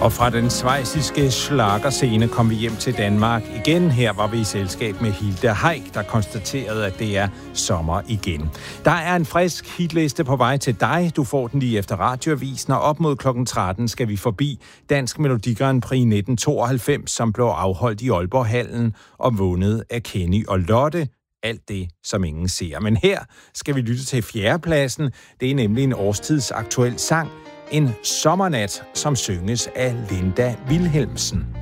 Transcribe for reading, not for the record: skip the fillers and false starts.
Og fra den schweiziske schlagerscene kom vi hjem til Danmark igen. Her var vi i selskab med Hilde Haik, der konstaterede, at det er sommer igen. Der er en frisk hitliste på vej til dig. Du får den lige efter radioavisen, og op mod klokken 13 skal vi forbi Dansk Melodi Grand Prix 1992, som blev afholdt i Aalborghallen og vundet af Kenny og Lotte. Alt det, som ingen ser. Men her skal vi lytte til fjerdepladsen. Det er nemlig en årstidsaktuel sang. En sommernat, som synges af Linda Wilhelmsen.